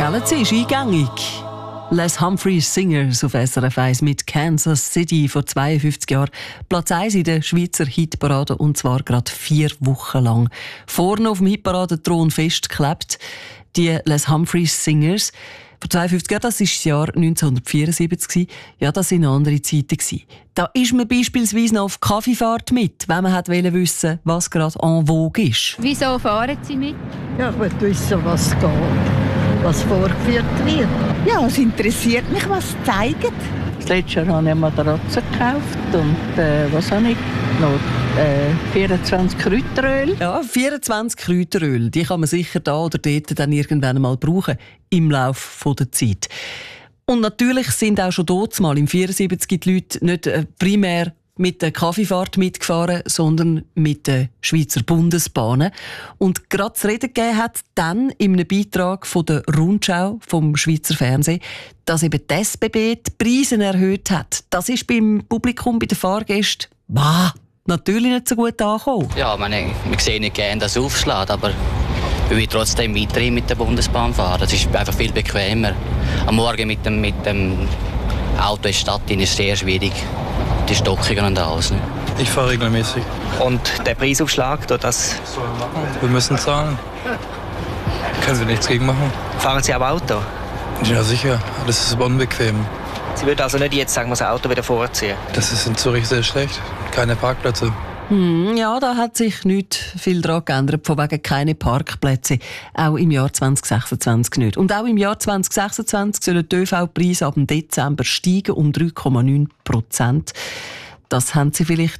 Kennen Sie, ist eingängig. Les Humphreys Singers auf SRF 1 mit Kansas City vor 52 Jahren. Platz 1 in der Schweizer Hitparade und zwar gerade 4 Wochen lang. Vorne auf dem Hitparadenthron festgeklebt. Die Les Humphreys Singers. Vor 52 Jahren, das war das Jahr 1974. Ja, das waren andere Zeiten. Da ist man beispielsweise noch auf Kaffeefahrt mit, wenn man wissen wollte, was gerade en vogue ist. Wieso fahren Sie mit? Ja, ich will wissen, was geht, was vorgeführt wird. Ja, es interessiert mich, was sie zeigen. Das letzte Jahr habe ich eine Matratze gekauft und was habe ich noch? 24 Kräuteröl. Ja, 24 Kräuteröl. Die kann man sicher da oder dort dann irgendwann einmal brauchen im Laufe der Zeit. Und natürlich sind auch schon dort mal im 74 die Leute nicht primär mit der Kaffeefahrt mitgefahren, sondern mit den Schweizer Bundesbahnen. Und gerade zu reden gegeben hat dann in einem Beitrag von der Rundschau vom Schweizer Fernsehen, dass eben die SBB die Preise erhöht hat. Das ist beim Publikum, bei den Fahrgästen, natürlich nicht so gut angekommen. Ja, wir sehen nicht gerne, dass es aufschlägt, aber wir wollen trotzdem weiterhin mit der Bundesbahn fahren. Das ist einfach viel bequemer. Am Morgen mit dem Auto in die Stadt ist es sehr schwierig. Die Stockungen und alles. Ne? Ich fahre regelmäßig. Und der Preisaufschlag, das... Wir müssen zahlen. Können wir nichts gegen machen. Fahren Sie auch Auto? Ja, sicher. Das ist unbequem. Sie würden also nicht jetzt sagen, das Auto wieder vorziehen? Das ist in Zürich sehr schlecht. Keine Parkplätze. Ja, da hat sich nicht viel daran geändert, von wegen keine Parkplätze. Auch im Jahr 2026 nicht. Und auch im Jahr 2026 sollen die ÖV-Preise ab dem Dezember steigen um 3,9%. Das haben Sie vielleicht